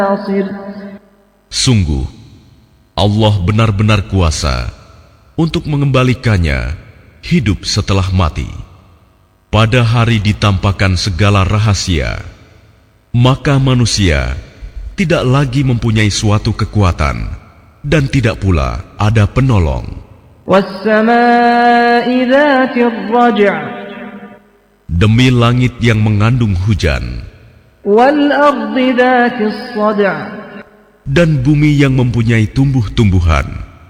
Sungguh, Allah benar-benar kuasa untuk mengembalikannya hidup setelah mati. Pada hari ditampakkan segala rahasia, maka manusia tidak lagi mempunyai suatu kekuatan dan tidak pula ada penolong. Demi langit yang mengandung hujan, dan bumi yang mempunyai tumbuh-tumbuhan.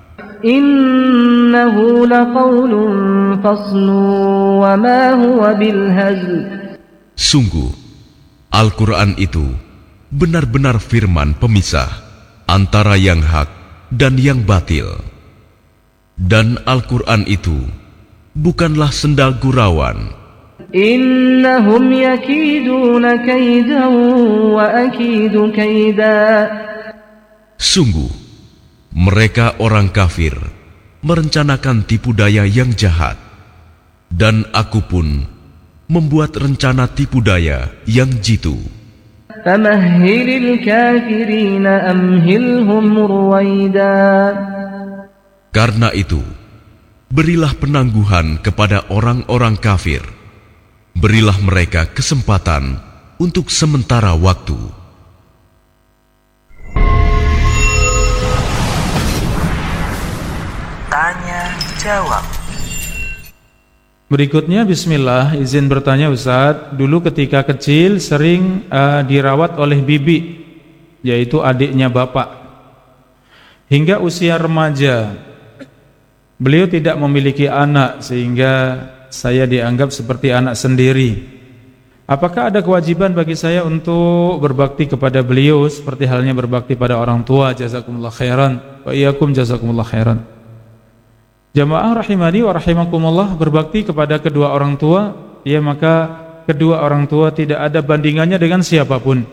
Innahu laqawlun faslun wa ma huwa bilhazl. Sungguh, Al-Quran itu benar-benar firman pemisah antara yang hak dan yang batil. Dan Al-Quran itu bukanlah sendal gurauan. Innahum yakiduna kaidan wa akidu kaida. Sungguh, mereka orang kafir merencanakan tipu daya yang jahat, dan aku pun membuat rencana tipu daya yang jitu. Famahhilil kafirina amhilhum ruwaida. Karena itu, berilah penangguhan kepada orang-orang kafir. Berilah mereka kesempatan untuk sementara waktu. Tanya jawab. Berikutnya, bismillah, izin bertanya Ustaz. Dulu ketika kecil sering dirawat oleh bibi, yaitu adiknya bapak. Hingga usia remaja, beliau tidak memiliki anak sehingga saya dianggap seperti anak sendiri. Apakah ada kewajiban bagi saya untuk berbakti kepada beliau seperti halnya berbakti pada orang tua? Jazakumullah khairan. Wa iyyakum jazakumullah khairan. Jamaah rahimani wa rahimakumullah, berbakti kepada kedua orang tua, ya maka kedua orang tua tidak ada bandingannya dengan siapapun.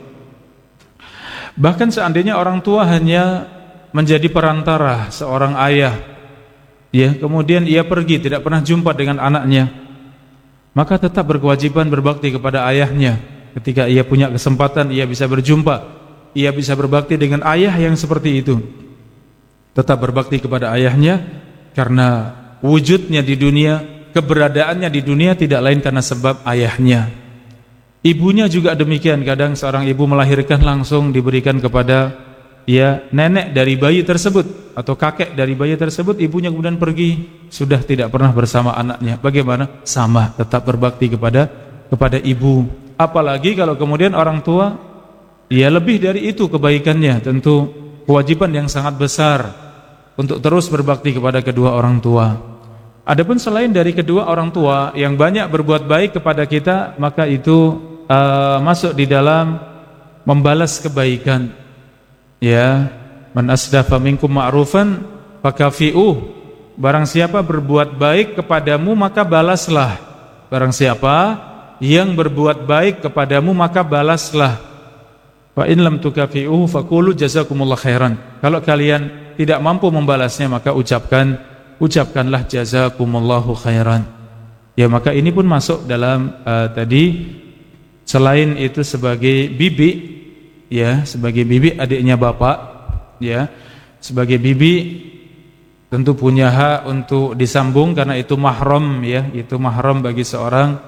Bahkan seandainya orang tua hanya menjadi perantara seorang ayah, ya, kemudian ia pergi tidak pernah jumpa dengan anaknya, maka tetap berkewajiban berbakti kepada ayahnya. Ketika ia punya kesempatan, ia bisa berjumpa, ia bisa berbakti dengan ayah yang seperti itu. Tetap berbakti kepada ayahnya, karena wujudnya di dunia, keberadaannya di dunia tidak lain karena sebab ayahnya. Ibunya juga demikian. Kadang seorang ibu melahirkan langsung diberikan kepada nenek dari bayi tersebut atau kakek dari bayi tersebut. Ibunya kemudian pergi, sudah tidak pernah bersama anaknya. Bagaimana? Sama, tetap berbakti kepada ibu. Apalagi kalau kemudian orang tua lebih dari itu kebaikannya, tentu kewajiban yang sangat besar untuk terus berbakti kepada kedua orang tua. Adapun selain dari kedua orang tua yang banyak berbuat baik kepada kita, maka itu masuk di dalam membalas kebaikan. Ya, man asdafa minkum ma'rufan fakafi'uh. Barang siapa berbuat baik kepadamu maka balaslah. Barang siapa yang berbuat baik kepadamu maka balaslah. Wa in lam tukafi'uh faqulu jazakumullah khairan. Kalau kalian tidak mampu membalasnya, maka ucapkanlah jazakumullahu khairan. Ya, maka ini pun masuk dalam tadi, selain itu sebagai bibi, ya, sebagai bibi adiknya bapak, ya, sebagai bibi tentu punya hak untuk disambung karena itu mahram, ya, itu mahram bagi seorang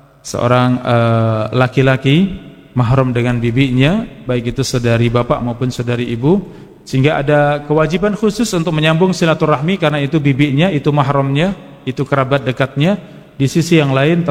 laki-laki, mahram dengan bibinya, baik itu saudari bapak maupun saudari ibu. Sehingga ada kewajiban khusus untuk menyambung silaturahmi karena itu bibinya, itu mahramnya, itu kerabat dekatnya. Di sisi yang lain